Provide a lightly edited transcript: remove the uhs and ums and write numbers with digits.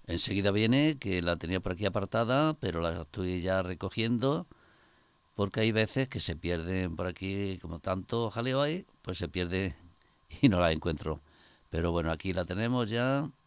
Enseguida viene, que la tenía por aquí apartada, pero la estoy ya recogiendo, porque hay veces que se pierden por aquí, como tanto jaleo hay, pues se pierde y no la encuentro. Pero bueno, aquí la tenemos ya.